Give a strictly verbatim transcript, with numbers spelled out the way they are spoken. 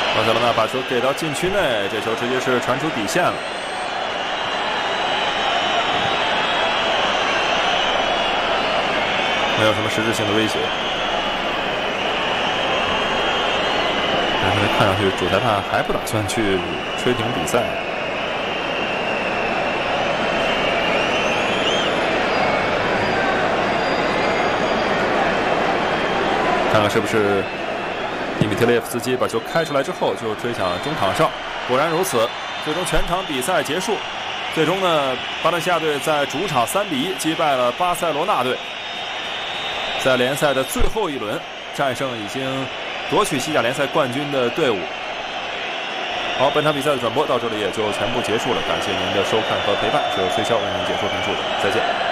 巴塞罗那把球给到禁区内，这球直接是传出底线了。没有什么实质性的威胁，但是看上去主裁判还不打算去吹停比赛。看看是不是迪米特列夫斯基把球开出来之后就追抢中场上，果然如此。最终全场比赛结束，最终呢，巴伦西亚队在主场三比一击败了巴塞罗那队，在联赛的最后一轮战胜已经夺取西甲联赛冠军的队伍。好，本场比赛的转播到这里也就全部结束了，感谢您的收看和陪伴，是由吹箫为您解说评述的，再见。